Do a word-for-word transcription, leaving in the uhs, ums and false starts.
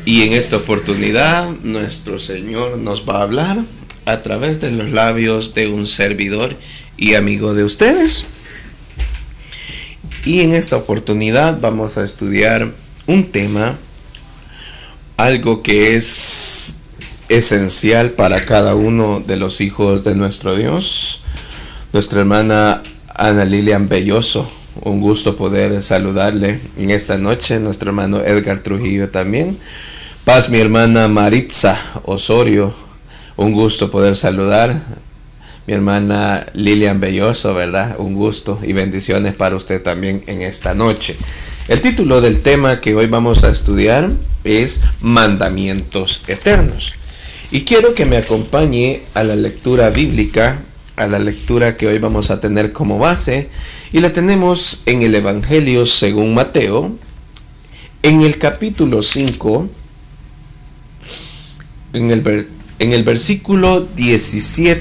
Y en esta oportunidad nuestro Señor nos va a hablar a través de los labios de un servidor y amigo de ustedes. Y en esta oportunidad vamos a estudiar un tema, algo que es esencial para cada uno de los hijos de nuestro Dios. Nuestra hermana Ana Lilian Belloso, un gusto poder saludarle en esta noche. Nuestro hermano Edgar Trujillo también. Paz, mi hermana Maritza Osorio, un gusto poder saludar. Mi hermana Lilian Belloso, ¿verdad? Un gusto y bendiciones para usted también en esta noche. El título del tema que hoy vamos a estudiar es Mandamientos Eternos. Y quiero que me acompañe a la lectura bíblica, a la lectura que hoy vamos a tener como base, y la tenemos en el Evangelio según Mateo, en el capítulo cinco, en el, en el versículo diecisiete